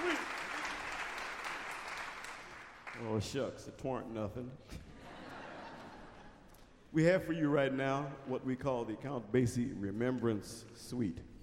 Oh, shucks, it warn't nothing. We have for you right now what we call the Count Basie Remembrance Suite.